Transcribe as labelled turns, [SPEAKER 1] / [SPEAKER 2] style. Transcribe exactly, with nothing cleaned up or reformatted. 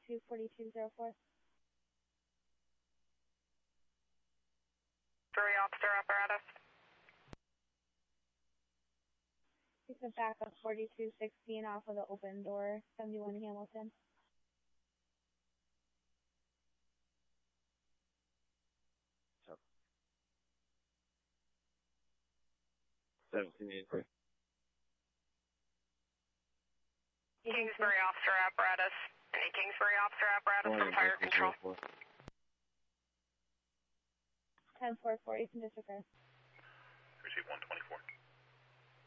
[SPEAKER 1] two forty-two oh four.
[SPEAKER 2] Three officer apparatus.
[SPEAKER 1] It's a backup forty-two sixteen off of the open door, seventy-one Hamilton.
[SPEAKER 3] seventeen eighty-three.
[SPEAKER 2] Kingsbury officer apparatus. Any Kingsbury officer apparatus from fire control.
[SPEAKER 1] ten four four, you can disregard.
[SPEAKER 4] Receive one twenty-four.